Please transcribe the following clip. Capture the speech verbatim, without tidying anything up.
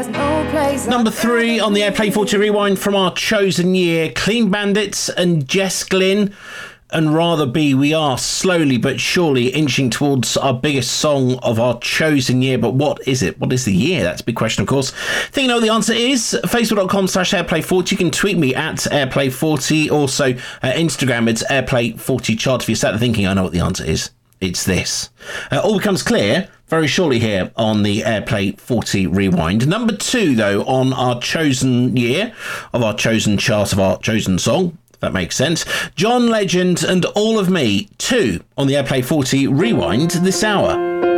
Number three on the Airplay forty Rewind from our chosen year, Clean Bandits and Jess Glynn and Rather Be. We are slowly but surely inching towards our biggest song of our chosen year. But what is it? What is the year? That's a big question, of course. Think you know what the answer is? Facebook.com slash Airplay forty. You can tweet me at Airplay forty. Also, uh, Instagram, it's Airplay forty chart. If you're sat there thinking, I know what the answer is. It's this. Uh, all becomes clear very shortly here on the Airplay forty Rewind. Number two, though, on our chosen year of our chosen chart of our chosen song. That makes sense. John Legend and All of Me, two on the Airplay forty Rewind this hour.